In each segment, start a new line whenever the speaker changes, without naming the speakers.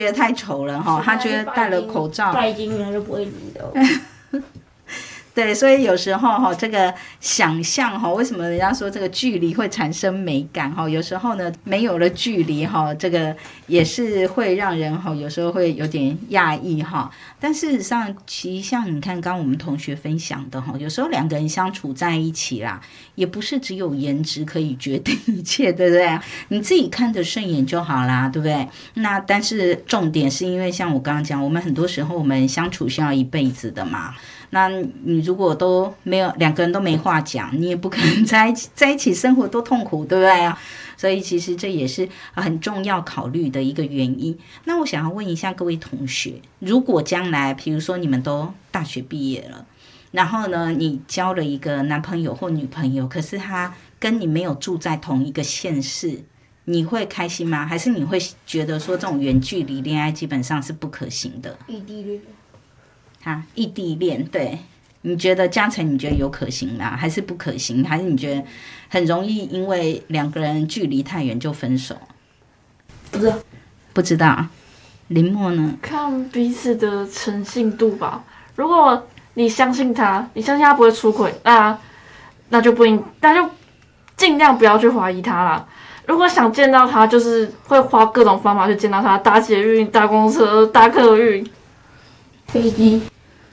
觉得太丑了哈，他觉得戴了口罩，
拜金他就不会理的。
对，所以有时候哈，这个想象哈，为什么人家说这个距离会产生美感哈？有时候呢，没有了距离哈，这个也是会让人哈，有时候会有点讶异哈。但事实上，其实像你看，刚刚我们同学分享的哈，有时候两个人相处在一起啦，也不是只有颜值可以决定一切，对不对？你自己看得顺眼就好啦，对不对？那但是重点是因为像我刚刚讲，我们很多时候我们相处是要一辈子的嘛。那你如果都没有两个人都没话讲，你也不可能在一起生活多痛苦，对不对啊？所以其实这也是很重要考虑的一个原因。那我想要问一下各位同学，如果将来比如说你们都大学毕业了，然后呢你交了一个男朋友或女朋友，可是他跟你没有住在同一个县市，你会开心吗？还是你会觉得说这种远距离恋爱基本上是不可行的？
异地恋。
异地恋，对，你觉得嘉诚你觉得有可行吗？还是不可行？还是你觉得很容易因为两个人距离太远就分手？不知道。林默呢？
看彼此的诚信度吧。如果你相信他，你相信他不会出轨，那就尽量不要去怀疑他啦。如果想见到他，就是会花各种方法去见到他，搭捷运、搭公车、搭客运、
飞机。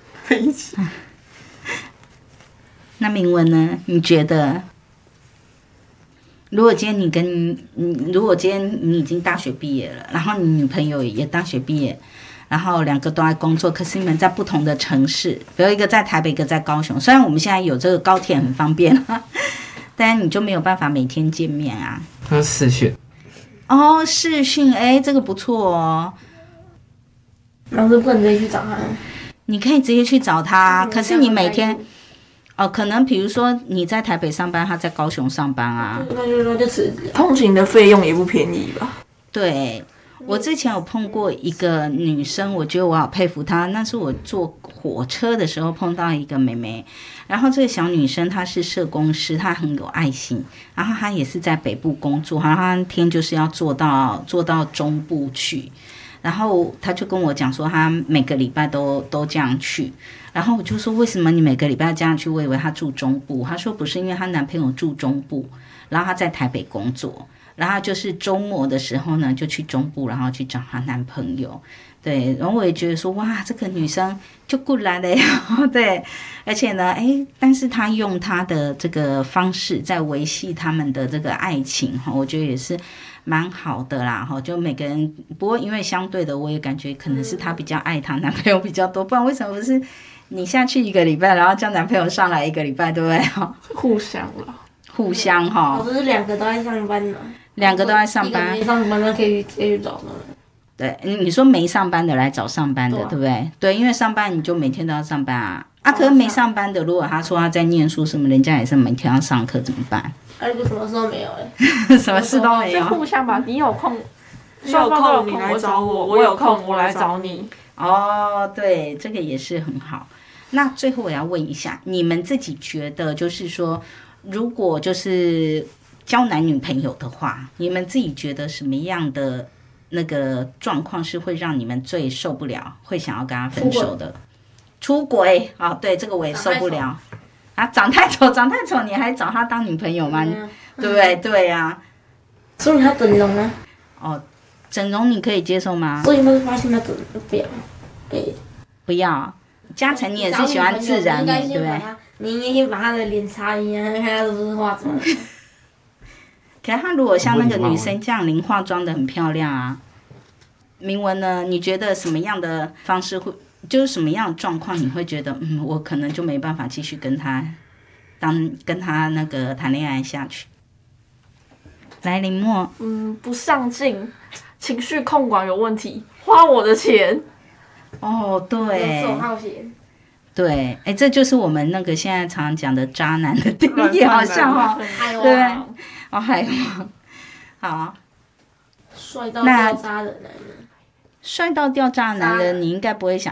那明文呢？你觉得，如果今天你已经大学毕业了，然后你女朋友也大学毕业，然后两个都在工作，可是你们在不同的城市，比如一个在台北，一个在高雄。虽然我们现在有这个高铁很方便，但你就没有办法每天见面啊。
那视讯。
哦，视讯，这个不错哦。
老师不能直接去找他。
你可以直接去找他，可是你每天，可能比如说你在台北上班，他在高雄上班啊。
那就辞职。
通勤的费用也不便宜吧？
对，我之前有碰过一个女生，我觉得我好佩服她。那是我坐火车的时候碰到一个妹妹，然后这个小女生她是社工师，她很有爱心，然后她也是在北部工作，然后她天就是要坐到中部去。然后他就跟我讲说，他每个礼拜都这样去。然后我就说，为什么你每个礼拜这样去？我以为他住中部。他说不是，因为他男朋友住中部，然后他在台北工作，然后就是周末的时候呢，就去中部，然后去找她男朋友。对，然后我也觉得说，哇，这个女生就过来了呀。对，而且呢，但是她用她的这个方式在维系他们的这个爱情，我觉得也是蛮好的啦。就每个人，不过因为相对的，我也感觉可能是她比较爱她男朋友比较多，不然为什么不是你下去一个礼拜，然后叫男朋友上来一个礼拜，对不对？
互相啦，
互相哈。
只是两个都在上班呢。
两个都在上班，
没上班那可以直接去找他们。
对，你说没上班的来找上班的，对不对？对，因为上班你就每天都要上班啊。可是没上班的，如果他说他在念书什么，人家也是每天要上课，怎么办？
如果什么事都没有
什么事都没有，
就互相吧。你有空你来找我，我有空我来找你。
哦，对，这个也是很好。那最后我要问一下，你们自己觉得，就是说，如果就是交男女朋友的话，你们自己觉得什么样的那个状况是会让你们最受不了，会想要跟他分手的？出轨啊，对，这个我也受不了啊！长太丑，你还找他当女朋友吗？对不对？对啊。
所以他整容呢？
整容你可以接受吗？
所以他发现他整容不要，
不要。嘉诚，你也是喜欢自然美，对不对？
你应该先把他的脸擦一下，看他是不是化妆。
可是他如果像那个女生这样零化妆的很漂亮啊。明文呢？你觉得什么样的方式会，就是什么样的状况你会觉得，我可能就没办法继续跟他那个谈恋爱下去？来，林默。
不上进，情绪控管有问题，花我的钱。
对。
游手好闲。
对，这就是我们那个现在常常讲的渣男的定义，好像对，海王。好。
帅到掉渣的男人。
帅到掉渣的男人，你应该不会想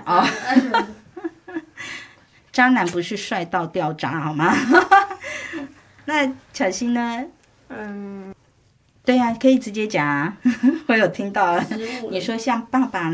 渣男不是帅到掉渣，好吗？那巧芯呢？对啊，可以直接讲啊，我有听到了。你说像爸爸